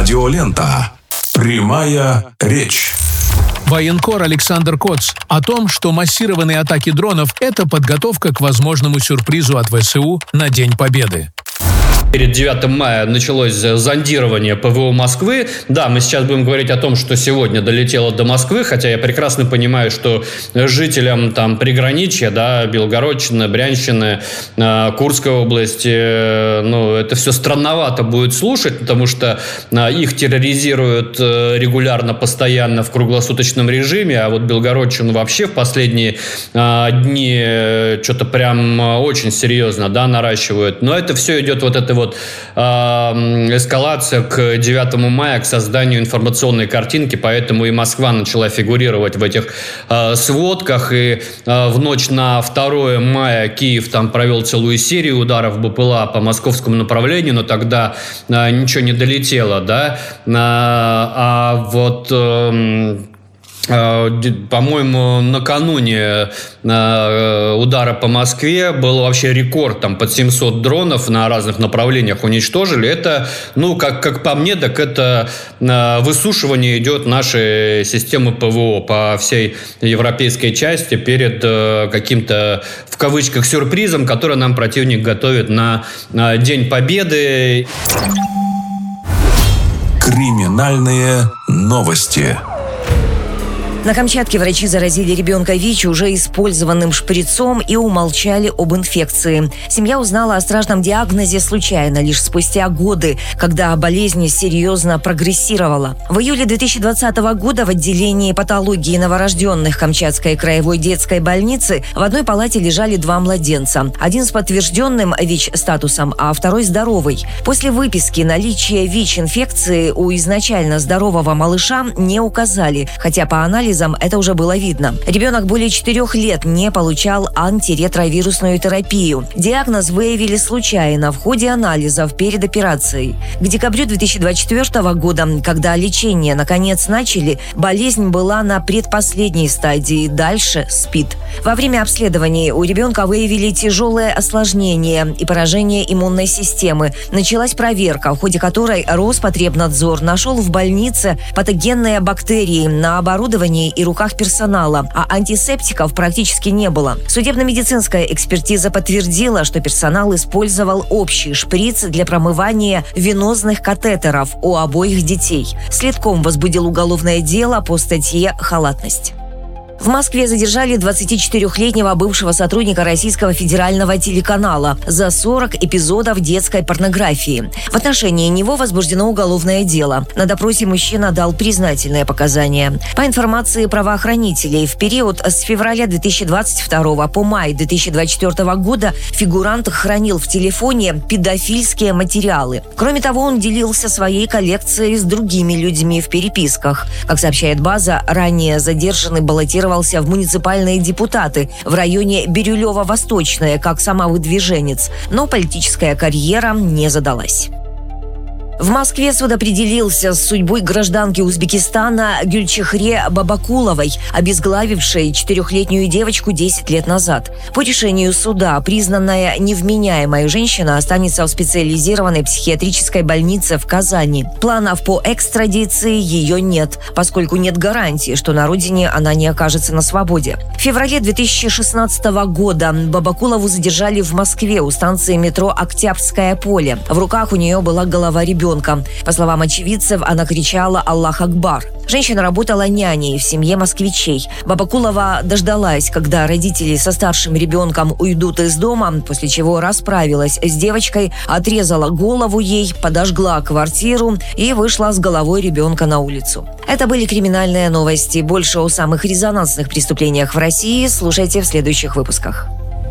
Радиолента. Прямая речь. Военкор Александр Коц о том, что массированные атаки дронов – это подготовка к возможному сюрпризу от ВСУ на День Победы. Перед 9 мая началось зондирование ПВО Москвы. Да, мы сейчас будем говорить о том, что сегодня долетело до Москвы, хотя я прекрасно понимаю, что жителям там приграничья, да, Белгородчины, Брянщины, Курской области, это все странновато будет слушать, потому что их терроризируют регулярно, постоянно в круглосуточном режиме, а вот Белгородчину вообще в последние дни что-то прям очень серьезно, да, наращивают. Но это все идет эскалация к 9 мая, к созданию информационной картинки, поэтому и Москва начала фигурировать в этих сводках, и в ночь на 2 мая Киев там провел целую серию ударов БПЛА по московскому направлению, но тогда ничего не долетело, да, по-моему, накануне удара по Москве был вообще рекорд, там под 700 дронов на разных направлениях уничтожили. Это, как по мне, так это высушивание идет нашей системы ПВО по всей европейской части перед каким-то, в кавычках, сюрпризом, который нам противник готовит на День Победы. Криминальные новости. На Камчатке врачи заразили ребенка ВИЧ уже использованным шприцом и умолчали об инфекции. Семья узнала о страшном диагнозе случайно, лишь спустя годы, когда болезнь серьезно прогрессировала. В июле 2020 года в отделении патологии новорожденных Камчатской краевой детской больницы в одной палате лежали 2 младенца. Один с подтвержденным ВИЧ-статусом, а второй здоровый. После выписки наличия ВИЧ-инфекции у изначально здорового малыша не указали, хотя по анализам это уже было видно. Ребенок более 4 лет не получал антиретровирусную терапию. Диагноз выявили случайно в ходе анализов перед операцией. К декабрю 2024 года, когда лечение наконец начали, болезнь была на предпоследней стадии, дальше СПИД. Во время обследований у ребенка выявили тяжелое осложнение и поражение иммунной системы. Началась проверка, в ходе которой Роспотребнадзор нашел в больнице патогенные бактерии на оборудовании и руках персонала, а антисептиков практически не было. Судебно-медицинская экспертиза подтвердила, что персонал использовал общий шприц для промывания венозных катетеров у обоих детей. Следком возбудил уголовное дело по статье «Халатность». В Москве задержали 24-летнего бывшего сотрудника Российского федерального телеканала за 40 эпизодов детской порнографии. В отношении него возбуждено уголовное дело. На допросе мужчина дал признательные показания. По информации правоохранителей, в период с февраля 2022 по май 2024 года фигурант хранил в телефоне педофильские материалы. Кроме того, он делился своей коллекцией с другими людьми в переписках. Как сообщает база, ранее задержанный баллотировался в муниципальные депутаты в районе Бирюлево-Восточное как самовыдвиженец, но политическая карьера не задалась. В Москве суд определился с судьбой гражданки Узбекистана Гюльчехре Бабакуловой, обезглавившей 4-летнюю девочку 10 лет назад. По решению суда признанная невменяемая женщина останется в специализированной психиатрической больнице в Казани. Планов по экстрадиции ее нет, поскольку нет гарантии, что на родине она не окажется на свободе. В феврале 2016 года Бабакулову задержали в Москве у станции метро Октябрьское поле. В руках у нее была голова ребенка. По словам очевидцев, она кричала «Аллах Акбар». Женщина работала няней в семье москвичей. Бабакулова дождалась, когда родители со старшим ребенком уйдут из дома, после чего расправилась с девочкой, отрезала голову ей, подожгла квартиру и вышла с головой ребенка на улицу. Это были криминальные новости. Больше о самых резонансных преступлениях в России слушайте в следующих выпусках.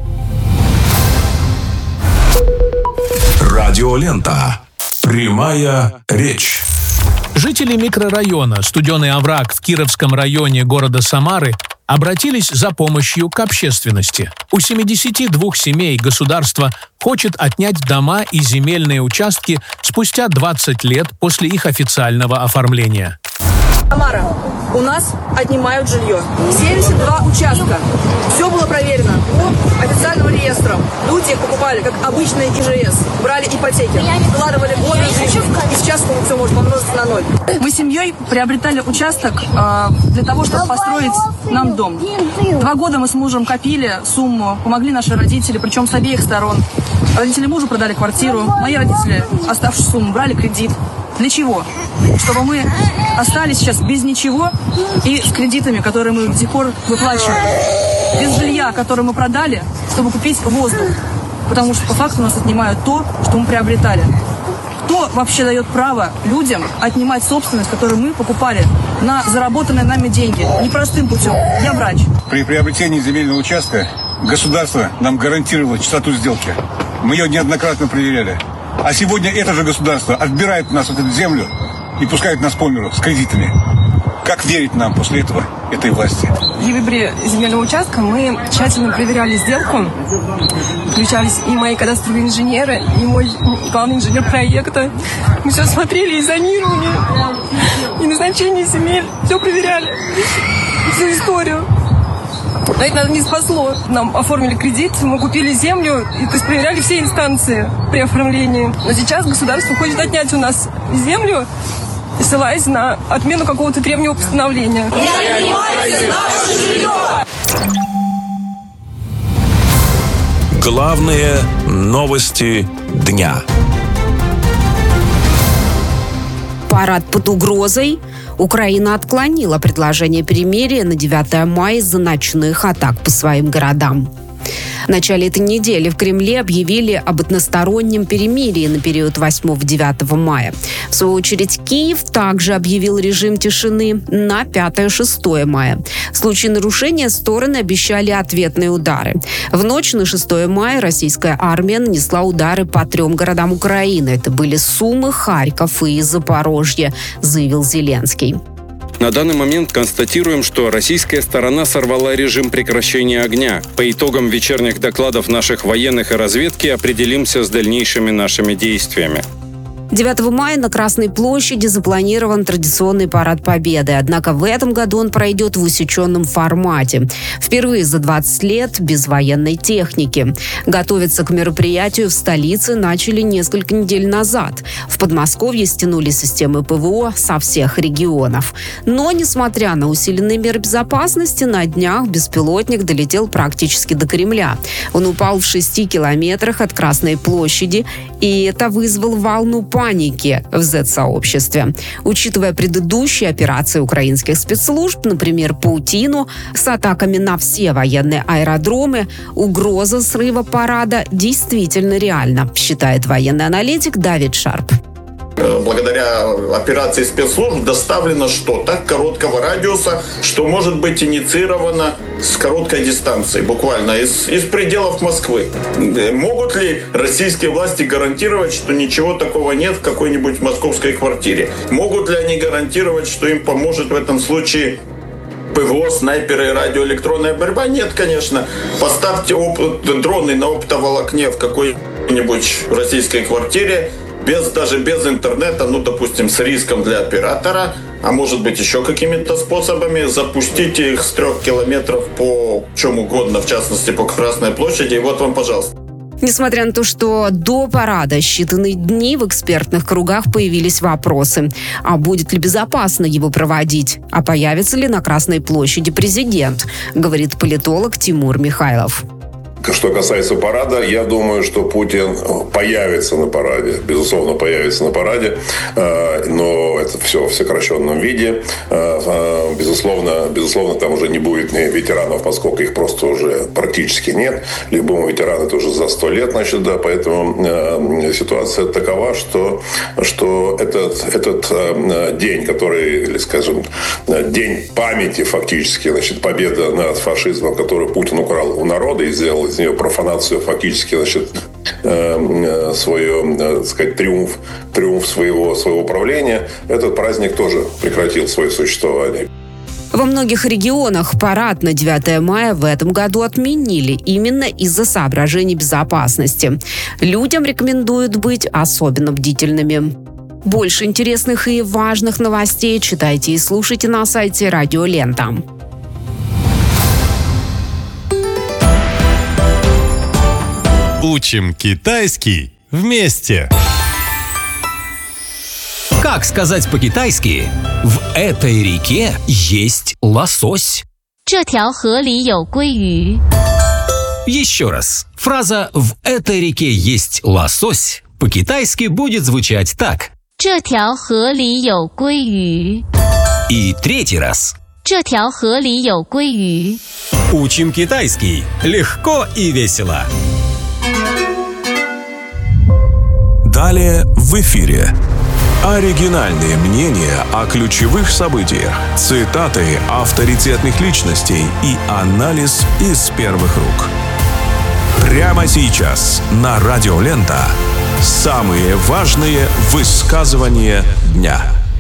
Радиолента. Прямая речь. Жители микрорайона Студеный овраг в Кировском районе города Самары обратились за помощью к общественности. У 72 семей государство хочет отнять дома и земельные участки спустя 20 лет после их официального оформления. Самара, у нас отнимают жилье. 72 участка. Все было проверено по официальным реестрам. Люди покупали, как обычные ИЖС, брали ипотеки, вкладывали годы жизни. И сейчас все может помножиться на год. Мы с семьей приобретали участок для того, чтобы построить нам дом. 2 года мы с мужем копили сумму, помогли наши родители, причем с обеих сторон. Родители мужа продали квартиру, мои родители оставшуюся сумму брали кредит. Для чего? Чтобы мы остались сейчас без ничего и с кредитами, которые мы до сих пор выплачиваем. Без жилья, которое мы продали, чтобы купить воздух. Потому что по факту у нас отнимают то, что мы приобретали. Кто вообще дает право людям отнимать собственность, которую мы покупали на заработанные нами деньги? Непростым путем. Я врач. При приобретении земельного участка государство нам гарантировало чистоту сделки. Мы ее неоднократно проверяли. А сегодня это же государство отбирает у нас эту землю и пускает нас по миру с кредитами. Как верить нам после этого, этой власти? При выборе земельного участка мы тщательно проверяли сделку. Включались и мои кадастровые инженеры, и мой главный инженер проекта. Мы все смотрели, и зонирование, и назначение земель. Все проверяли, всю историю. Но это нас не спасло. Нам оформили кредит, мы купили землю, и, то есть проверяли все инстанции при оформлении. Но сейчас государство хочет отнять у нас землю, ссылаясь на отмену какого-то древнего постановления. Не отнимайте наше жилье! Главные новости дня. Парад под угрозой. Украина отклонила предложение перемирия на 9 мая из-за ночных атак по своим городам. В начале этой недели в Кремле объявили об одностороннем перемирии на период 8-9 мая. В свою очередь, Киев также объявил режим тишины на 5-6 мая. В случае нарушения стороны обещали ответные удары. В ночь на 6 мая российская армия нанесла удары по 3 городам Украины. Это были Сумы, Харьков и Запорожье, заявил Зеленский. На данный момент констатируем, что российская сторона сорвала режим прекращения огня. По итогам вечерних докладов наших военных и разведки определимся с дальнейшими нашими действиями. 9 мая на Красной площади запланирован традиционный парад Победы. Однако в этом году он пройдет в усеченном формате. Впервые за 20 лет без военной техники. Готовиться к мероприятию в столице начали несколько недель назад. В Подмосковье стянули системы ПВО со всех регионов. Но, несмотря на усиленные меры безопасности, на днях беспилотник долетел практически до Кремля. Он упал в 6 километрах от Красной площади, и это вызвало волну паники в Z-сообществе. Учитывая предыдущие операции украинских спецслужб, например, паутину с атаками на все военные аэродромы, угроза срыва парада действительно реальна, считает военный аналитик Давид Шарп. Благодаря операции спецслужб доставлено что-то короткого радиуса, что может быть инициировано с короткой дистанции, буквально из пределов Москвы. Могут ли российские власти гарантировать, что ничего такого нет в какой-нибудь московской квартире? Могут ли они гарантировать, что им поможет в этом случае ПВО, снайперы и радиоэлектронная борьба? Нет, конечно. Поставьте дроны на оптоволокне в какой-нибудь российской квартире, даже без интернета, допустим, с риском для оператора, а может быть еще какими-то способами, запустите их с 3 километров по чем угодно, в частности по Красной площади, и вот вам, пожалуйста. Несмотря на то, что до парада считанные дни в экспертных кругах появились вопросы. А будет ли безопасно его проводить? А появится ли на Красной площади президент? Говорит политолог Тимур Михайлов. Что касается парада, я думаю, что Путин появится на параде. Безусловно, появится на параде. Но это все в сокращенном виде. Безусловно, там уже не будет ветеранов, поскольку их просто уже практически нет. Любому ветерану это уже за 100 лет, поэтому ситуация такова, что этот день, который, или, скажем, день памяти фактически, победа над фашизмом, которую Путин украл у народа и сделал из нее профанацию, фактически, триумф своего правления, этот праздник тоже прекратил свое существование. Во многих регионах парад на 9 мая в этом году отменили именно из-за соображений безопасности. Людям рекомендуют быть особенно бдительными. Больше интересных и важных новостей читайте и слушайте на сайте Радио Лента. Учим китайский вместе. Как сказать по-китайски «в этой реке есть лосось»? 这条河里有鲑鱼。 Еще раз. Фраза «в этой реке есть лосось» по-китайски будет звучать так. 这条河里有鲑鱼。 И третий раз. 这条河里有鲑鱼。 Учим китайский. Легко и весело. Далее в эфире. Оригинальные мнения о ключевых событиях, цитаты авторитетных личностей и анализ из первых рук. Прямо сейчас на Радио Лента самые важные высказывания дня.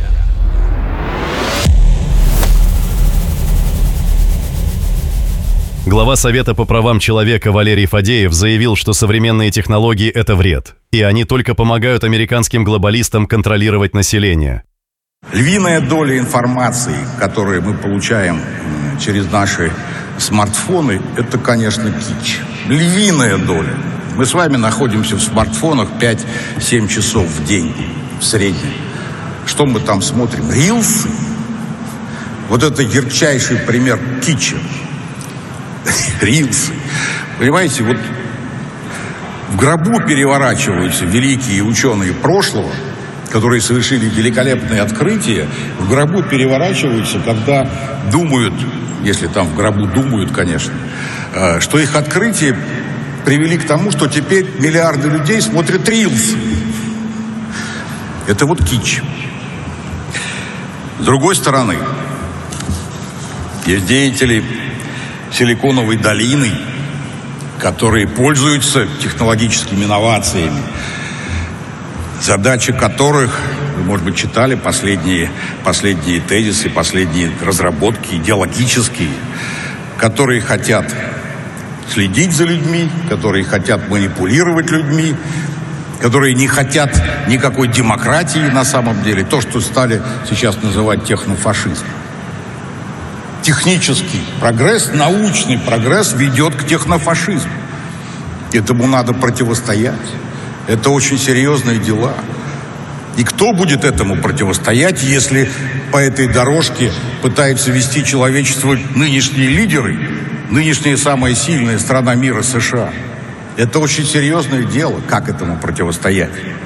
Глава Совета по правам человека Валерий Фадеев заявил, что современные технологии – это вред, и они только помогают американским глобалистам контролировать население. Львиная доля информации, которую мы получаем через наши смартфоны, это, конечно, кич. Львиная доля. Мы с вами находимся в смартфонах 5-7 часов в день в среднем. Что мы там смотрим? Рилсы? Вот это ярчайший пример кича. Рилсы. Понимаете, вот в гробу переворачиваются великие ученые прошлого, которые совершили великолепные открытия, в гробу переворачиваются, когда думают, если там в гробу думают, конечно, что их открытия привели к тому, что теперь миллиарды людей смотрят рилсы. Это вот кич. С другой стороны, есть деятели Силиконовой долины, которые пользуются технологическими инновациями, задача которых, вы, может быть, читали последние тезисы, последние разработки идеологические, которые хотят следить за людьми, которые хотят манипулировать людьми, которые не хотят никакой демократии на самом деле, то, что стали сейчас называть технофашизмом. Технический прогресс, научный прогресс ведет к технофашизму. Этому надо противостоять. Это очень серьезные дела. И кто будет этому противостоять, если по этой дорожке пытаются вести человечество нынешние лидеры, нынешняя самая сильная страна мира США? Это очень серьезное дело, как этому противостоять.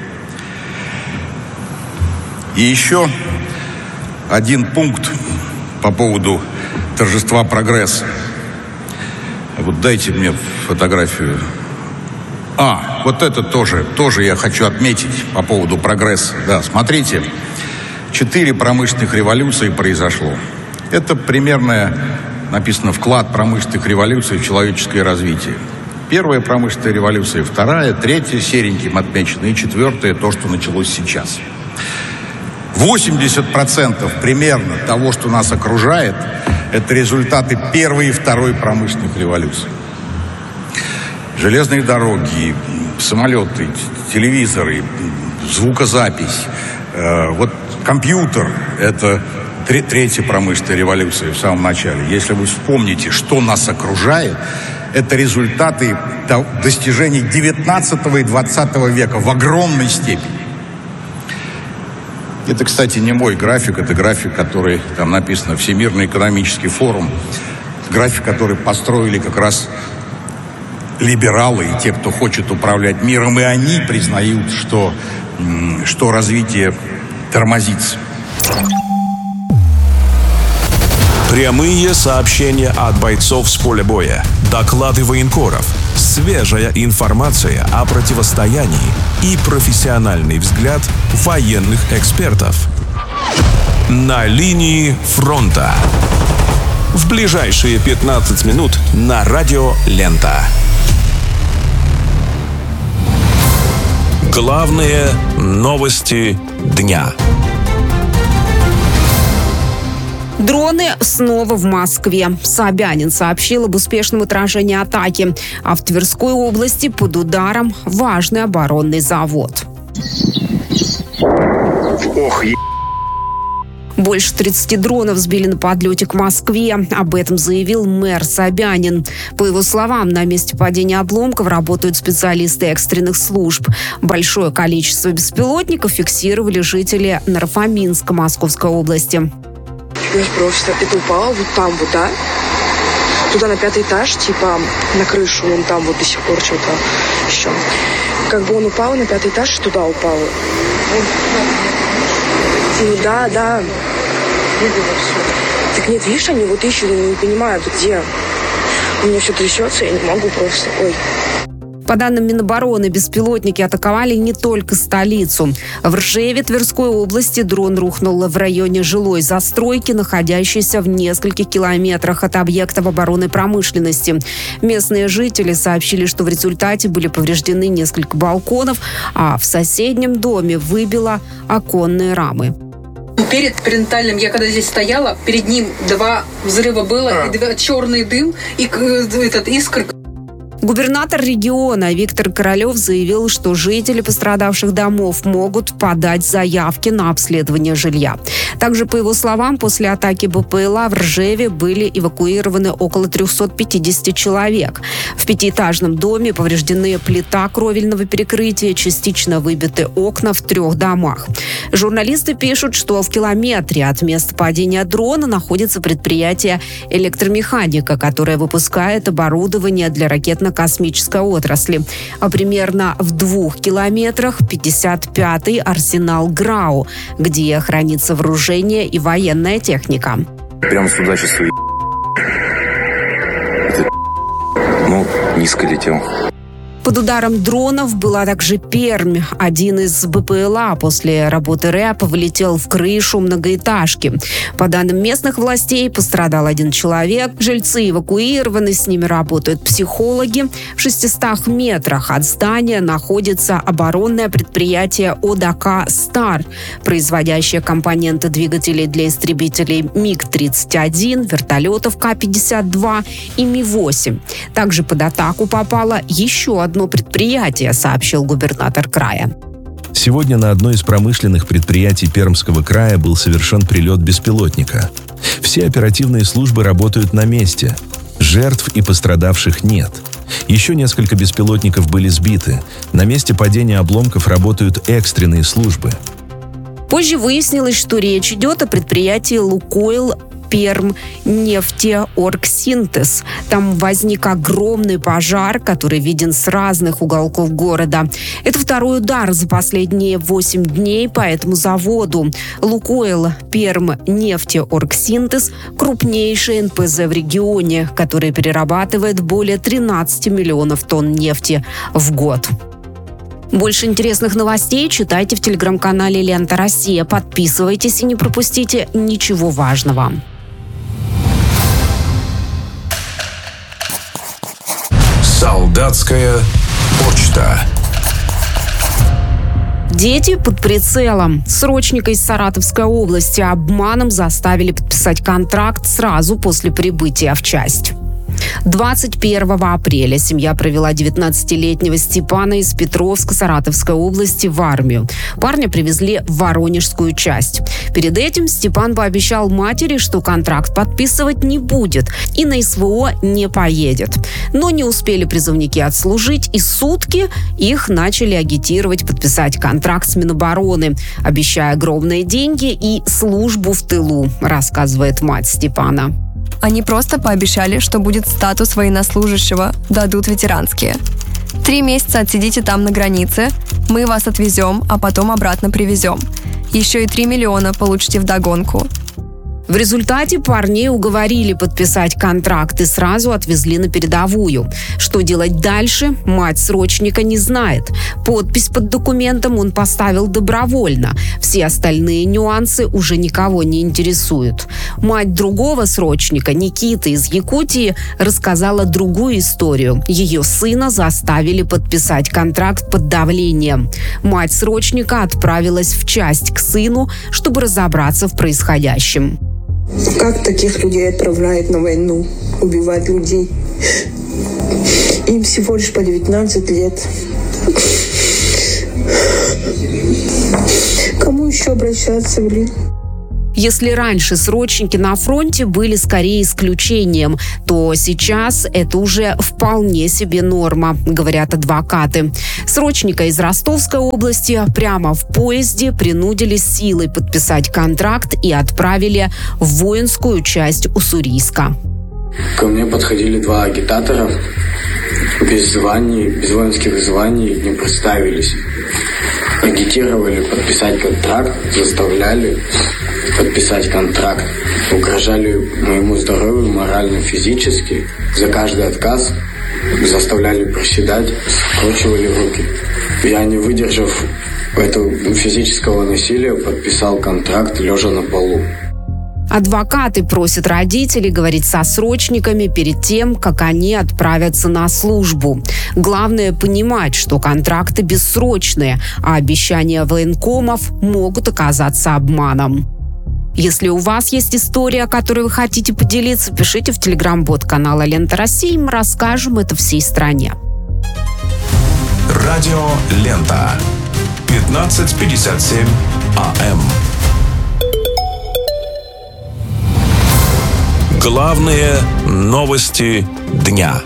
И еще один пункт по поводу торжества прогресса. Вот дайте мне фотографию. Вот это тоже я хочу отметить по поводу прогресса. Да, смотрите, 4 промышленных революции произошло. Это примерно, написано, вклад промышленных революций в человеческое развитие. Первая промышленная революция, вторая, третья, сереньким отмечена, и четвертая, то, что началось сейчас. 80% примерно того, что нас окружает, это результаты первой и второй промышленных революций. Железные дороги, самолеты, телевизоры, звукозапись, вот компьютер – это третья промышленная революция в самом начале. Если вы вспомните, что нас окружает, это результаты достижений 19 и 20 века в огромной степени. Это, кстати, не мой график, это график, который там написано «Всемирный экономический форум». График, который построили как раз либералы и те, кто хочет управлять миром, и они признают, что развитие тормозится. Прямые сообщения от бойцов с поля боя, доклады военкоров, свежая информация о противостоянии и профессиональный взгляд военных экспертов. На линии фронта. В ближайшие 15 минут на Радио Лента. Главные новости дня. Дроны снова в Москве. Собянин сообщил об успешном отражении атаки. А в Тверской области под ударом важный оборонный завод. Больше 30 дронов сбили на подлете к Москве. Об этом заявил мэр Собянин. По его словам, на месте падения обломков работают специалисты экстренных служб. Большое количество беспилотников фиксировали жители Нарфаминска Московской области. Просто это упало вот там вот, да? Туда на 5-й этаж, типа на крышу, вон там вот до сих пор что-то еще. Как бы он упал на 5-й этаж, туда упал. Ну да. Так нет, видишь, они вот ищут, они не понимают, где. У меня все трясется, я не могу просто. Ой. По данным Минобороны, беспилотники атаковали не только столицу. В Ржеве Тверской области дрон рухнул в районе жилой застройки, находящейся в нескольких километрах от объектов оборонной промышленности. Местные жители сообщили, что в результате были повреждены несколько балконов, а в соседнем доме выбило оконные рамы. Перед перинатальным, я когда здесь стояла, перед ним 2 взрыва было, и черный дым, и искр. Губернатор региона Виктор Королев заявил, что жители пострадавших домов могут подать заявки на обследование жилья. Также, по его словам, после атаки БПЛА в Ржеве были эвакуированы около 350 человек. В 5-этажном доме повреждены плита кровельного перекрытия, частично выбиты окна в 3 домах. Журналисты пишут, что в километре от места падения дрона находится предприятие «Электромеханика», которое выпускает оборудование для ракетно-космической отрасли. А примерно в 2 километрах 55-й арсенал ГРАУ, где хранится вооружение и военная техника. Прям сюда сейчас низко летел. Под ударом дронов была также Пермь. Один из БПЛА после работы РЭП влетел в крышу многоэтажки. По данным местных властей, пострадал 1 человек. Жильцы эвакуированы, с ними работают психологи. В 600 метрах от здания находится оборонное предприятие ОДК «Стар», производящее компоненты двигателей для истребителей МиГ-31, вертолетов К-52 и Ми-8. Также под атаку попало еще одно предприятие, сообщил губернатор края. Сегодня на одно из промышленных предприятий Пермского края был совершен прилет беспилотника. Все оперативные службы работают на месте. Жертв и пострадавших нет. Еще несколько беспилотников были сбиты. На месте падения обломков работают экстренные службы. Позже выяснилось, что речь идет о предприятии «Лукойл Пермнефтеоргсинтез». Там возник огромный пожар, который виден с разных уголков города. Это 2-й удар за последние 8 дней по этому заводу. «Лукойл Пермнефтеоргсинтез» – крупнейший НПЗ в регионе, который перерабатывает более 13 миллионов тонн нефти в год. Больше интересных новостей читайте в телеграм-канале «Лента Россия». Подписывайтесь и не пропустите ничего важного. Солдатская почта. Дети под прицелом. Срочника из Саратовской области обманом заставили подписать контракт сразу после прибытия в часть. 21 апреля семья провела 19-летнего Степана из Петровска Саратовской области в армию. Парня привезли в Воронежскую часть. Перед этим Степан пообещал матери, что контракт подписывать не будет и на СВО не поедет. Но не успели призывники отслужить, и сутки их начали агитировать подписать контракт с Минобороны, обещая огромные деньги и службу в тылу, рассказывает мать Степана. Они просто пообещали, что будет статус военнослужащего, дадут ветеранские. 3 месяца отсидите там на границе, мы вас отвезем, а потом обратно привезем. Еще и 3 миллиона получите вдогонку. В результате парней уговорили подписать контракт и сразу отвезли на передовую. Что делать дальше, мать срочника не знает. Подпись под документом он поставил добровольно. Все остальные нюансы уже никого не интересуют. Мать другого срочника, Никиты из Якутии, рассказала другую историю. Ее сына заставили подписать контракт под давлением. Мать срочника отправилась в часть к сыну, чтобы разобраться в происходящем. Как таких людей отправляют на войну, убивать людей? Им всего лишь по 19 лет. Кому еще обращаться, блин? Если раньше срочники на фронте были скорее исключением, то сейчас это уже вполне себе норма, говорят адвокаты. Срочника из Ростовской области прямо в поезде принудили силой подписать контракт и отправили в воинскую часть Уссурийска. Ко мне подходили 2 агитатора без званий, без воинских званий, не представились. Агитировали подписать контракт, заставляли подписать контракт, угрожали моему здоровью морально, физически. За каждый отказ заставляли приседать, скручивали руки. Я, не выдержав этого физического насилия, подписал контракт, лежа на полу. Адвокаты просят родителей говорить со срочниками перед тем, как они отправятся на службу. Главное понимать, что контракты бессрочные, а обещания военкомов могут оказаться обманом. Если у вас есть история, которой вы хотите поделиться, пишите в телеграм-бот канала «Лента России», мы расскажем это всей стране. Радио «Лента». 15:57 АМ. Главные новости дня.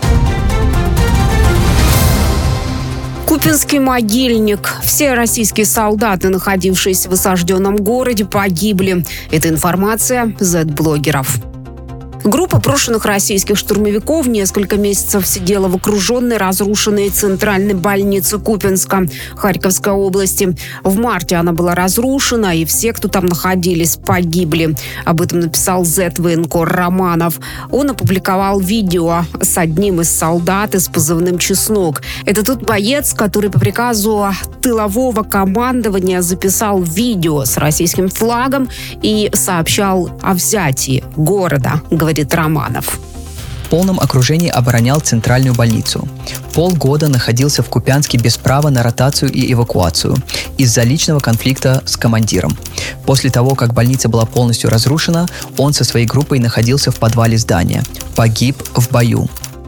Купянский могильник. Все российские солдаты, находившиеся в осажденном городе, погибли. Это информация Z-блогеров. Группа брошенных российских штурмовиков несколько месяцев сидела в окруженной, разрушенной центральной больнице Купянска Харьковской области. В марте она была разрушена, и все, кто там находились, погибли. Об этом написал Z-военкор Романов. Он опубликовал видео с одним из солдат с позывным «Чеснок». Это тот боец, который по приказу тылового командования записал видео с российским флагом и сообщал о взятии города, говорит Романов. В полном окружении оборонял центральную больницу. Полгода находился в Купянске без права на ротацию и эвакуацию из-за личного конфликта с командиром. После того, как больница была полностью разрушена, он со своей группой находился в подвале здания. Погиб в бою.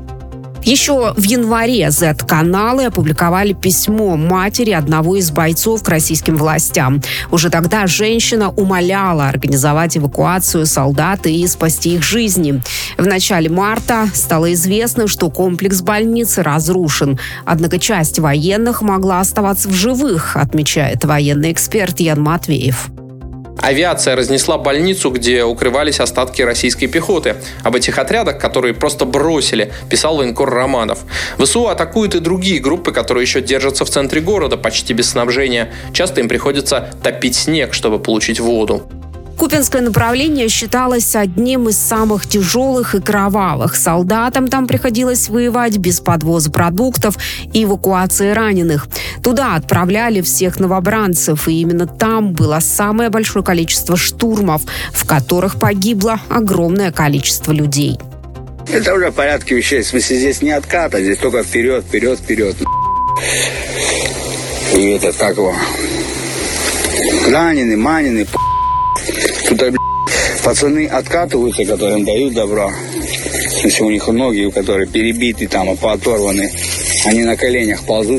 Еще в январе Z-каналы опубликовали письмо матери одного из бойцов к российским властям. Уже тогда женщина умоляла организовать эвакуацию солдат и спасти их жизни. В начале марта стало известно, что комплекс больницы разрушен. Однако часть военных могла оставаться в живых, отмечает военный эксперт Ян Матвеев. Авиация разнесла больницу, где укрывались остатки российской пехоты. Об этих отрядах, которые просто бросили, писал военкор Романов. ВСУ атакуют и другие группы, которые еще держатся в центре города, почти без снабжения. Часто им приходится топить снег, чтобы получить воду. Купянское направление считалось одним из самых тяжелых и кровавых. Солдатам там приходилось воевать без подвоза продуктов и эвакуации раненых. Туда отправляли всех новобранцев, и именно там было самое большое количество штурмов, в которых погибло огромное количество людей. Это уже в порядке вещей. В смысле, здесь не откат, а здесь только вперед, вперед, вперед. И это как его? Раненый, маненый, Тут, пацаны откатываются, которым дают добро. В смысле, у них многие, которые перебиты там, пооторваны. Они на коленях ползут.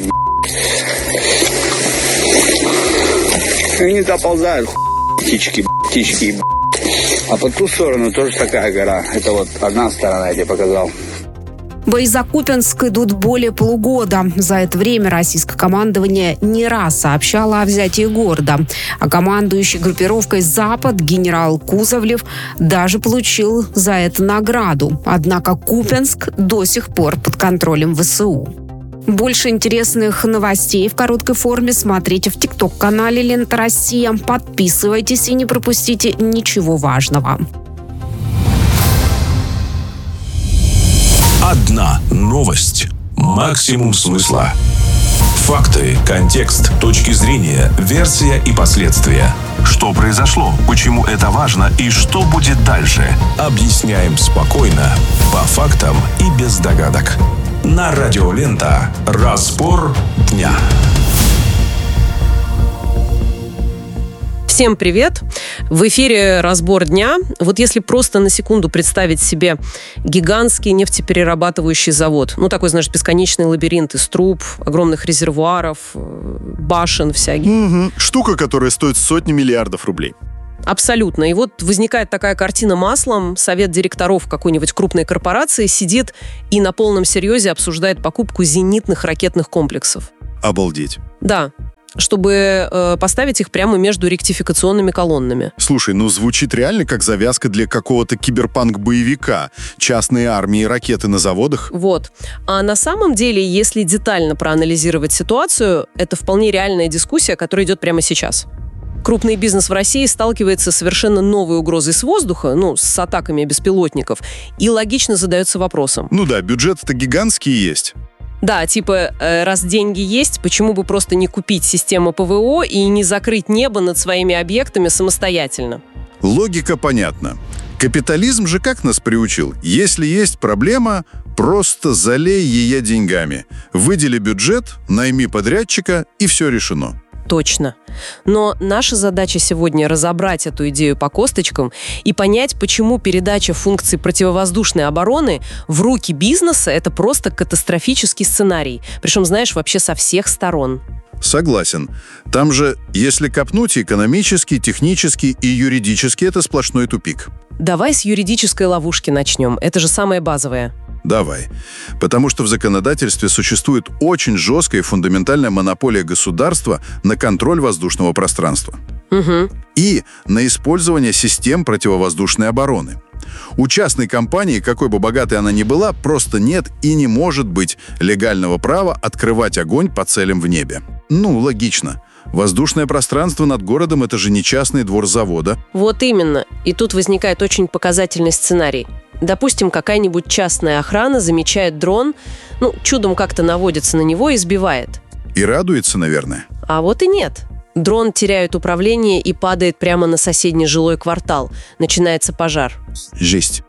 И они доползают, птички. А по ту сторону тоже такая гора. Это вот одна сторона, я тебе показал. Бои за Купянск идут более полугода. За это время российское командование не раз сообщало о взятии города. А командующий группировкой «Запад» генерал Кузовлев даже получил за это награду. Однако Купянск до сих пор под контролем ВСУ. Больше интересных новостей в короткой форме смотрите в ТикТок-канале «Лента Россия». Подписывайтесь и не пропустите ничего важного. Одна новость. Максимум смысла. Факты, контекст, точки зрения, версия и последствия. Что произошло, почему это важно и что будет дальше. Объясняем спокойно, по фактам и без догадок. На радио «Лента». Разбор дня. Всем привет! В эфире «Разбор дня». Вот если просто на секунду представить себе гигантский нефтеперерабатывающий завод, ну такой, знаешь, бесконечный лабиринт из труб, огромных резервуаров, башен всяких. Штука, которая стоит сотни миллиардов рублей. Абсолютно. И вот возникает такая картина маслом. Совет директоров какой-нибудь крупной корпорации сидит и на полном серьезе обсуждает покупку зенитных ракетных комплексов. Обалдеть. Да. Чтобы поставить их прямо между ректификационными колоннами. Слушай, звучит реально как завязка для какого-то киберпанк-боевика. Частные армии и ракеты на заводах. Вот. А на самом деле, если детально проанализировать ситуацию, это вполне реальная дискуссия, которая идет прямо сейчас. Крупный бизнес в России сталкивается с совершенно новой угрозой с воздуха, с атаками беспилотников, и логично задается вопросом. Бюджеты-то гигантские есть. Да, раз деньги есть, почему бы просто не купить систему ПВО и не закрыть небо над своими объектами самостоятельно? Логика понятна. Капитализм же как нас приучил? Если есть проблема, просто залей ее деньгами. Выдели бюджет, найми подрядчика, и все решено. Точно. Но наша задача сегодня разобрать эту идею по косточкам и понять, почему передача функций противовоздушной обороны в руки бизнеса – это просто катастрофический сценарий. Причем, вообще со всех сторон. Согласен. Там же, если копнуть, экономически, технически и юридически – это сплошной тупик. Давай с юридической ловушки начнем. Это же самое базовое. Давай. Потому что в законодательстве существует очень жесткая и фундаментальная монополия государства на контроль воздушного пространства. Угу. И на использование систем противовоздушной обороны. У частной компании, какой бы богатой она ни была, просто нет и не может быть легального права открывать огонь по целям в небе. Логично. Воздушное пространство над городом – это же не частный двор завода. Вот именно. И тут возникает очень показательный сценарий. Допустим, какая-нибудь частная охрана замечает дрон, чудом как-то наводится на него и сбивает. И радуется, наверное. А вот и нет. Дрон теряет управление и падает прямо на соседний жилой квартал. Начинается пожар. Жесть.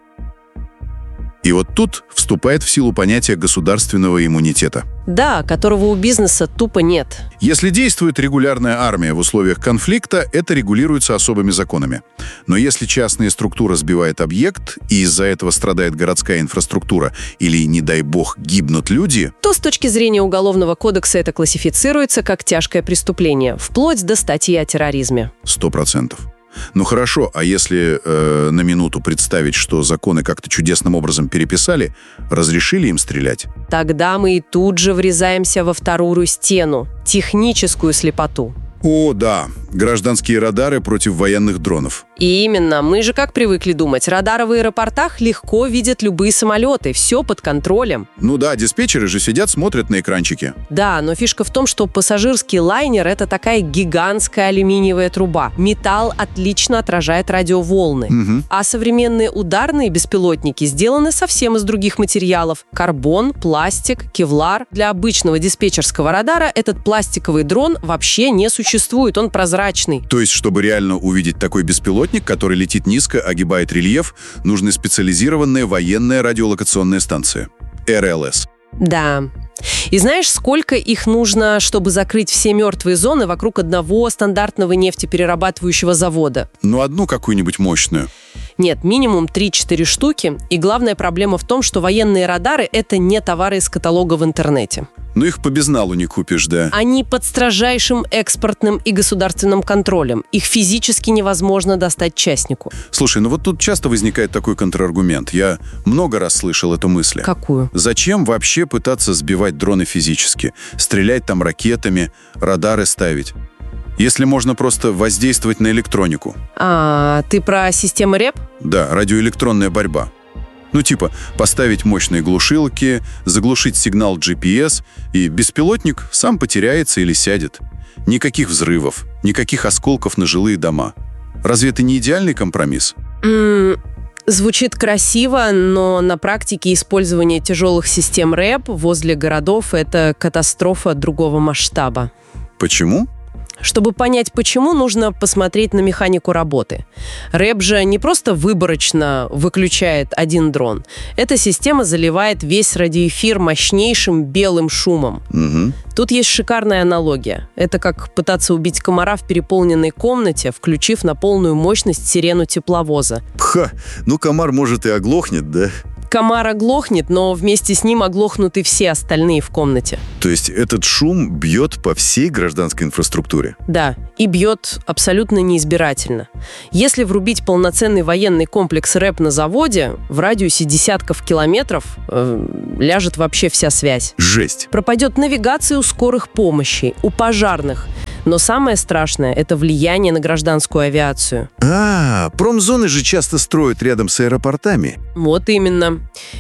И вот тут вступает в силу понятие государственного иммунитета. Да, которого у бизнеса тупо нет. Если действует регулярная армия в условиях конфликта, это регулируется особыми законами. Но если частная структура сбивает объект, и из-за этого страдает городская инфраструктура, или, не дай бог, гибнут люди, то с точки зрения Уголовного кодекса это классифицируется как тяжкое преступление, вплоть до статьи о терроризме. 100%. Хорошо, а если на минуту представить, что законы как-то чудесным образом переписали, разрешили им стрелять? Тогда мы и тут же врезаемся во вторую стену – техническую слепоту. О, да, гражданские радары против военных дронов. И именно, мы же как привыкли думать, радары в аэропортах легко видят любые самолеты, все под контролем. Да, диспетчеры же сидят, смотрят на экранчики. Да, но фишка в том, что пассажирский лайнер – это такая гигантская алюминиевая труба. Металл отлично отражает радиоволны. Угу. А современные ударные беспилотники сделаны совсем из других материалов. Карбон, пластик, кевлар. Для обычного диспетчерского радара этот пластиковый дрон вообще не существует, он прозрачный. То есть, чтобы реально увидеть такой беспилотник, который летит низко, огибает рельеф, нужны специализированная военная радиолокационная станция. РЛС. Да. И знаешь, сколько их нужно, чтобы закрыть все мертвые зоны вокруг одного стандартного нефтеперерабатывающего завода? Одну какую-нибудь мощную. Нет, минимум 3-4 штуки. И главная проблема в том, что военные радары – это не товары из каталога в интернете. Их по безналу не купишь, да? Они под строжайшим экспортным и государственным контролем. Их физически невозможно достать частнику. Слушай, вот тут часто возникает такой контраргумент. Я много раз слышал эту мысль. Какую? Зачем вообще пытаться сбивать дроны физически? Стрелять там ракетами, радары ставить? Если можно просто воздействовать на электронику. А, ты про системы РЭП? Да, радиоэлектронная борьба. Поставить мощные глушилки, заглушить сигнал GPS, и беспилотник сам потеряется или сядет. Никаких взрывов, никаких осколков на жилые дома. Разве это не идеальный компромисс? Звучит красиво, но на практике использование тяжелых систем РЭП возле городов – это катастрофа другого масштаба. Почему? Чтобы понять, почему, нужно посмотреть на механику работы. РЭП же не просто выборочно выключает один дрон. Эта система заливает весь радиоэфир мощнейшим белым шумом. Угу. Тут есть шикарная аналогия. Это как пытаться убить комара в переполненной комнате, включив на полную мощность сирену тепловоза. Комар, может, и оглохнет, да? Комар оглохнет, но вместе с ним оглохнут и все остальные в комнате. То есть этот шум бьет по всей гражданской инфраструктуре? Да, и бьет абсолютно неизбирательно. Если врубить полноценный военный комплекс РЭП на заводе, в радиусе десятков километров ляжет вообще вся связь. Жесть. Пропадет навигация у скорых помощи, у пожарных. Но самое страшное – это влияние на гражданскую авиацию. Промзоны же часто строят рядом с аэропортами. Вот именно.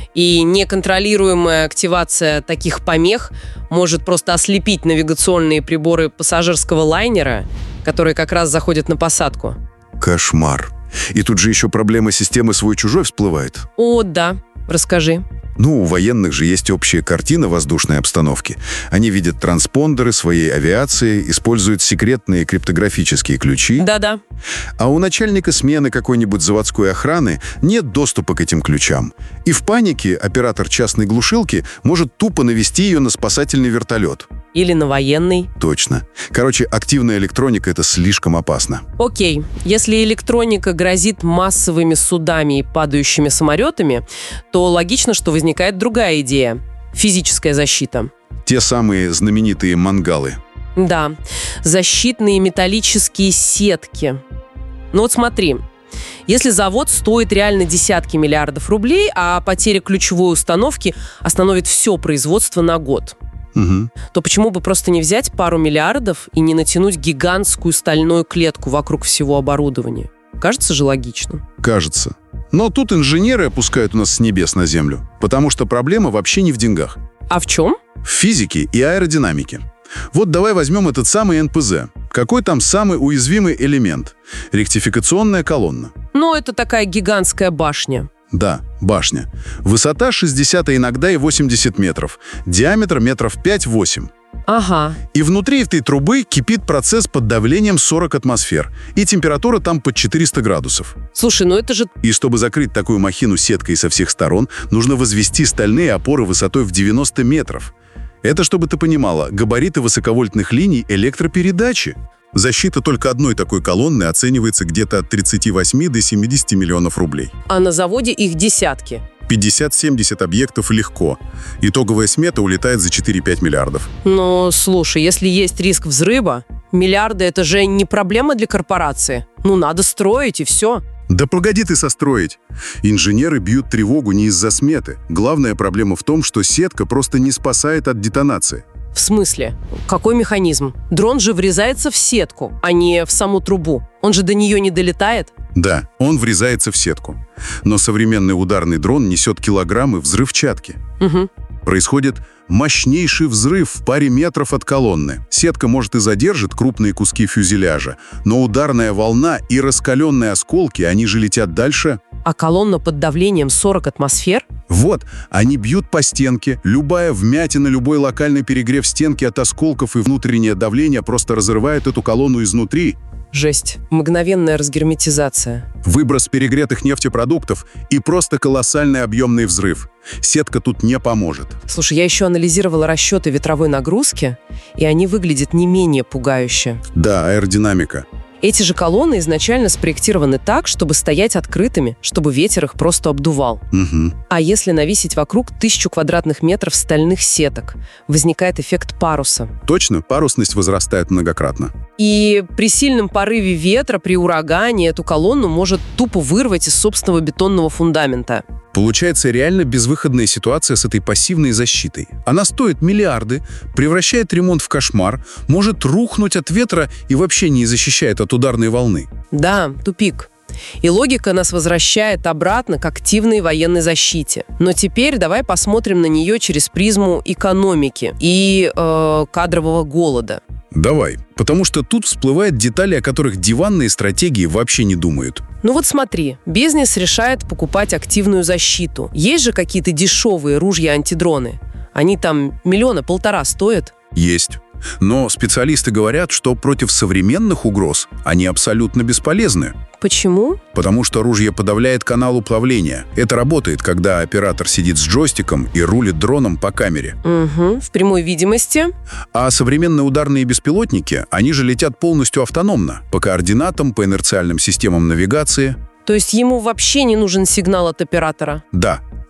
И неконтролируемая активация таких помех может просто ослепить навигационные приборы пассажирского лайнера, которые как раз заходят на посадку. Кошмар. И тут же еще проблема системы свой-чужой всплывает. О, да. Расскажи. У военных же есть общая картина воздушной обстановки. Они видят транспондеры своей авиации, используют секретные криптографические ключи. Да-да. А у начальника смены какой-нибудь заводской охраны нет доступа к этим ключам. И в панике оператор частной глушилки может тупо навести ее на спасательный вертолет. Или на военный. Точно. Короче, активная электроника – это слишком опасно. Окей. Если электроника грозит массовыми судами и падающими самолетами, то логично, что возникает другая идея – физическая защита. Те самые знаменитые мангалы. Да. Защитные металлические сетки. Вот смотри. Если завод стоит реально десятки миллиардов рублей, а потеря ключевой установки остановит все производство на год – то почему бы просто не взять пару миллиардов и не натянуть гигантскую стальную клетку вокруг всего оборудования? Кажется же логично. Кажется. Но тут инженеры опускают у нас с небес на землю, потому что проблема вообще не в деньгах. А в чем? В физике и аэродинамике. Вот давай возьмем этот самый НПЗ. Какой там самый уязвимый элемент? Ректификационная колонна. Это такая гигантская башня. Да, башня. Высота 60, а иногда и 80 метров. Диаметр метров 5-8. Ага. И внутри этой трубы кипит процесс под давлением 40 атмосфер. И температура там под 400 градусов. Слушай, это же... И чтобы закрыть такую махину сеткой со всех сторон, нужно возвести стальные опоры высотой в 90 метров. Это, чтобы ты понимала, габариты высоковольтных линий электропередачи. Защита только одной такой колонны оценивается где-то от 38 до 70 миллионов рублей. А на заводе их десятки. 50-70 объектов легко. Итоговая смета улетает за 4-5 миллиардов. Слушай, если есть риск взрыва, миллиарды – это же не проблема для корпорации. Надо строить, и все. Да погоди ты состроить. Инженеры бьют тревогу не из-за сметы. Главная проблема в том, что сетка просто не спасает от детонации. В смысле? Какой механизм? Дрон же врезается в сетку, а не в саму трубу. Он же до нее не долетает? Да, он врезается в сетку. Но современный ударный дрон несет килограммы взрывчатки. Происходит мощнейший взрыв в паре метров от колонны. Сетка, может, и задержит крупные куски фюзеляжа, но ударная волна и раскаленные осколки, они же летят дальше. А колонна под давлением 40 атмосфер? Вот, они бьют по стенке. Любая вмятина, любой локальный перегрев стенки от осколков и внутреннее давление просто разрывает эту колонну изнутри. Жесть. Мгновенная разгерметизация. Выброс перегретых нефтепродуктов и просто колоссальный объемный взрыв. Сетка тут не поможет. Слушай, я еще анализировала расчеты ветровой нагрузки, и они выглядят не менее пугающе. Да, аэродинамика. Эти же колонны изначально спроектированы так, чтобы стоять открытыми, чтобы ветер их просто обдувал. А если навесить вокруг 1000 квадратных метров стальных сеток, возникает эффект паруса. Точно, парусность возрастает многократно. И при сильном порыве ветра, при урагане, эту колонну может тупо вырвать из собственного бетонного фундамента. Получается реально безвыходная ситуация с этой пассивной защитой. Она стоит миллиарды, превращает ремонт в кошмар, может рухнуть от ветра и вообще не защищает от ударной волны. Да, тупик. И логика нас возвращает обратно к активной военной защите. Но теперь давай посмотрим на нее через призму экономики и кадрового голода. Давай, потому что тут всплывают детали, о которых диванные стратегии вообще не думают. Вот смотри, бизнес решает покупать активную защиту. Есть же какие-то дешевые ружья-антидроны. Они там 1,5 миллиона стоят. Есть. Но специалисты говорят, что против современных угроз они абсолютно бесполезны. Почему? Потому что ружье подавляет канал уплавления. Это работает, когда оператор сидит с джойстиком и рулит дроном по камере. В прямой видимости. А современные ударные беспилотники, они же летят полностью автономно, по координатам, по инерциальным системам навигации. То есть ему вообще не нужен сигнал от оператора? Да.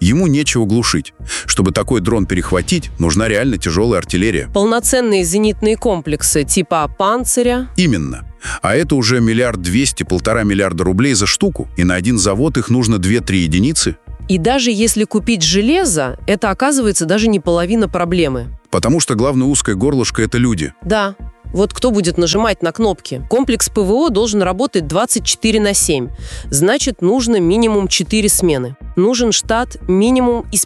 Ему нечего глушить. Чтобы такой дрон перехватить, нужна реально тяжелая артиллерия. Полноценные зенитные комплексы типа «Панциря». Именно. А это уже 1 200 000 – 1,5 миллиарда рублей за штуку. И на один завод их нужно 2-3 единицы. И даже если купить железо, это оказывается даже не половина проблемы. Потому что главное узкое горлышко – это люди. Да. Вот кто будет нажимать на кнопки? Комплекс ПВО должен работать 24/7. Значит, нужно минимум 4 смены. Нужен штат минимум из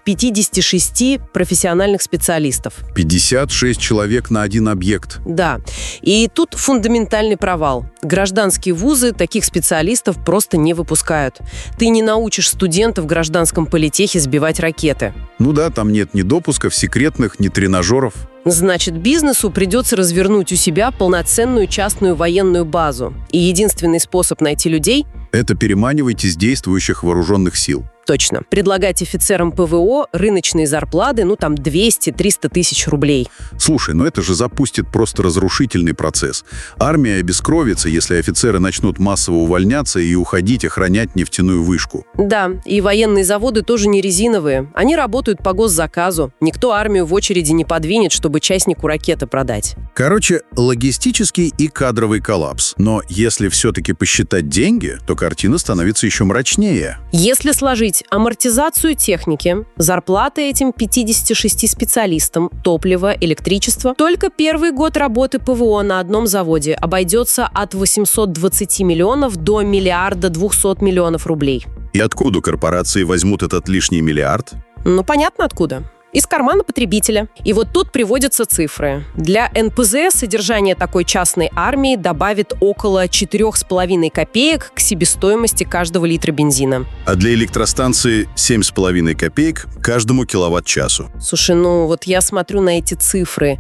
56 профессиональных специалистов. 56 человек на один объект. Да. И тут фундаментальный провал. Гражданские вузы таких специалистов просто не выпускают. Ты не научишь студентов в гражданском политехе сбивать ракеты. Ну да, там нет ни допусков секретных, ни тренажеров. Значит, бизнесу придется развернуть у себя полноценную частную военную базу. И единственный способ найти людей – это переманивать из действующих вооруженных сил. Точно. Предлагать офицерам ПВО рыночные зарплаты, 200-300 тысяч рублей. Слушай, это же запустит просто разрушительный процесс. Армия обескровится, если офицеры начнут массово увольняться и уходить охранять нефтяную вышку. Да, и военные заводы тоже не резиновые. Они работают по госзаказу. Никто армию в очереди не подвинет, чтобы частнику ракеты продать. Короче, логистический и кадровый коллапс. Но если все-таки посчитать деньги, то картина становится еще мрачнее. Если сложить амортизацию техники, зарплаты этим 56 специалистам, топливо, электричество, только первый год работы ПВО на одном заводе обойдется от 820 миллионов до 1 200 000 000 рублей. И откуда корпорации возьмут этот лишний миллиард? Понятно откуда. Из кармана потребителя. И вот тут приводятся цифры. Для НПЗ содержание такой частной армии добавит около 4,5 копеек к себестоимости каждого литра бензина. А для электростанции 7,5 копеек каждому киловатт-часу. Слушай, я смотрю на эти цифры.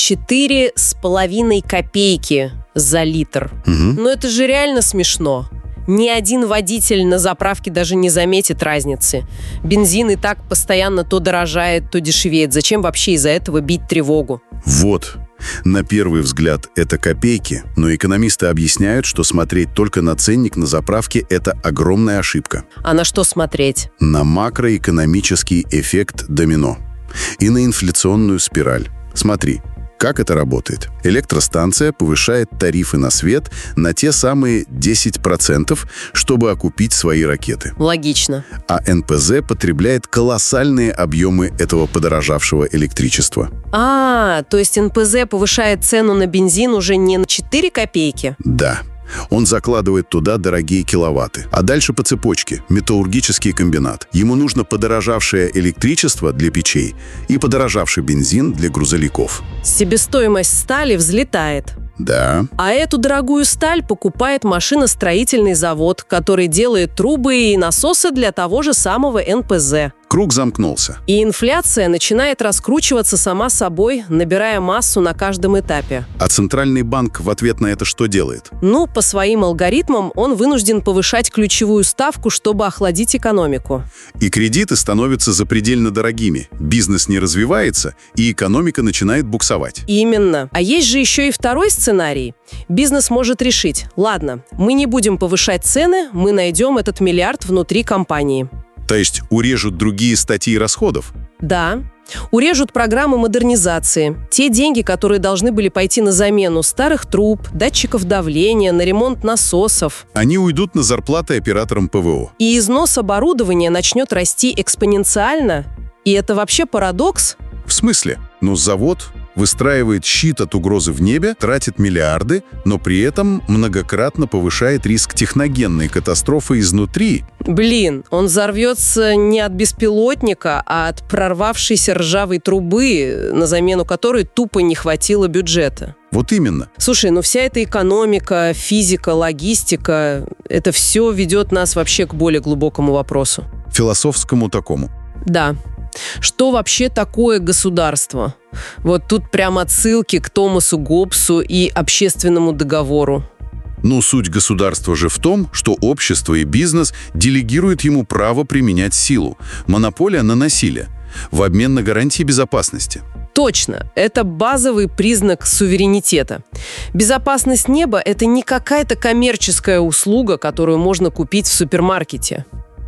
4,5 копейки за литр. Угу. Это же реально смешно. Ни один водитель на заправке даже не заметит разницы. Бензин и так постоянно то дорожает, то дешевеет. Зачем вообще из-за этого бить тревогу? Вот. На первый взгляд это копейки, но экономисты объясняют, что смотреть только на ценник на заправке – это огромная ошибка. А на что смотреть? На макроэкономический эффект домино и на инфляционную спираль. Смотри. Как это работает? Электростанция повышает тарифы на свет на те самые 10%, чтобы окупить свои ракеты. Логично. А НПЗ потребляет колоссальные объемы этого подорожавшего электричества. То есть НПЗ повышает цену на бензин уже не на 4 копейки? Да. Он закладывает туда дорогие киловатты. А дальше по цепочке – металлургический комбинат. Ему нужно подорожавшее электричество для печей и подорожавший бензин для грузовиков. Себестоимость стали взлетает. Да. А эту дорогую сталь покупает машиностроительный завод, который делает трубы и насосы для того же самого НПЗ. Круг замкнулся. И инфляция начинает раскручиваться сама собой, набирая массу на каждом этапе. А Центральный банк в ответ на это что делает? По своим алгоритмам он вынужден повышать ключевую ставку, чтобы охладить экономику. И кредиты становятся запредельно дорогими. Бизнес не развивается, и экономика начинает буксовать. Именно. А есть же еще и второй сценарий. Бизнес может решить: ладно, мы не будем повышать цены, мы найдем этот миллиард внутри компании. То есть урежут другие статьи расходов? Да. Урежут программы модернизации. Те деньги, которые должны были пойти на замену старых труб, датчиков давления, на ремонт насосов. Они уйдут на зарплаты операторам ПВО. И износ оборудования начнет расти экспоненциально. И это вообще парадокс? В смысле? Завод выстраивает щит от угрозы в небе, тратит миллиарды, но при этом многократно повышает риск техногенной катастрофы изнутри. Он взорвется не от беспилотника, а от прорвавшейся ржавой трубы, на замену которой тупо не хватило бюджета. Вот именно. Слушай, вся эта экономика, физика, логистика, это все ведет нас вообще к более глубокому вопросу. Философскому такому. Да. Что вообще такое государство? Вот тут прям отсылки к Томасу Гоббсу и общественному договору. Суть государства же в том, что общество и бизнес делегируют ему право применять силу, монополия на насилие, в обмен на гарантии безопасности. Точно, это базовый признак суверенитета. Безопасность неба – это не какая-то коммерческая услуга, которую можно купить в супермаркете.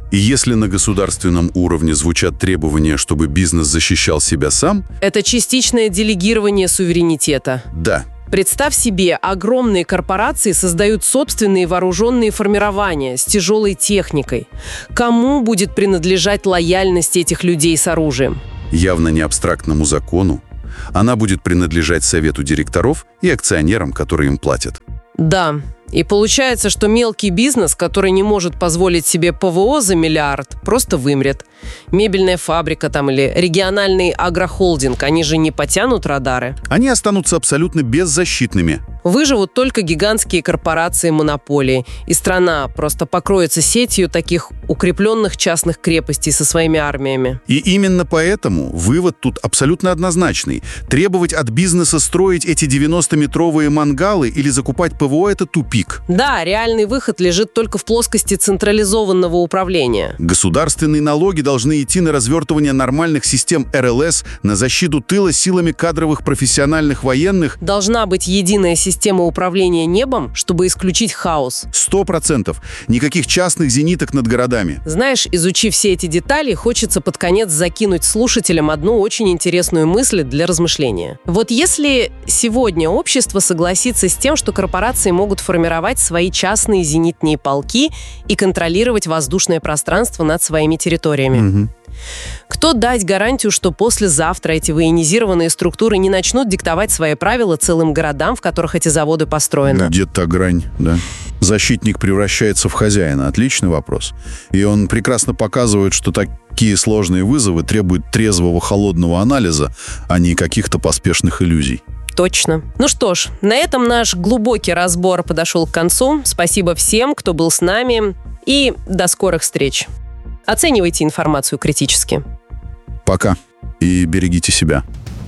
И если на государственном уровне звучат требования, чтобы бизнес защищал себя сам... Это частичное делегирование суверенитета. Да. Представь себе, огромные корпорации создают собственные вооруженные формирования с тяжелой техникой. Кому будет принадлежать лояльность этих людей с оружием? Явно не абстрактному закону. Она будет принадлежать совету директоров и акционерам, которые им платят. Да. И получается, что мелкий бизнес, который не может позволить себе ПВО за миллиард, просто вымрет. Мебельная фабрика там или региональный агрохолдинг, они же не потянут радары. Они останутся абсолютно беззащитными. Выживут только гигантские корпорации монополии. И страна просто покроется сетью таких укрепленных частных крепостей со своими армиями. И именно поэтому вывод тут абсолютно однозначный. Требовать от бизнеса строить эти 90-метровые мангалы или закупать ПВО – это тупик. Да, реальный выход лежит только в плоскости централизованного управления. Государственные налоги должны идти на развертывание нормальных систем РЛС, на защиту тыла силами кадровых профессиональных военных. Должна быть единая система управления небом, чтобы исключить хаос. 100%. Никаких частных зениток над городами. Знаешь, изучив все эти детали, хочется под конец закинуть слушателям одну очень интересную мысль для размышления. Вот если сегодня общество согласится с тем, что корпорации могут формировать свои частные зенитные полки и контролировать воздушное пространство над своими территориями. Кто дать гарантию, что послезавтра эти военизированные структуры не начнут диктовать свои правила целым городам, в которых эти заводы построены? Где-то грань, да. Защитник превращается в хозяина. Отличный вопрос. И он прекрасно показывает, что такие сложные вызовы требуют трезвого, холодного анализа, а не каких-то поспешных иллюзий. Точно. Ну что ж, на этом наш глубокий разбор подошел к концу. Спасибо всем, кто был с нами. И до скорых встреч. Оценивайте информацию критически. Пока. И берегите себя.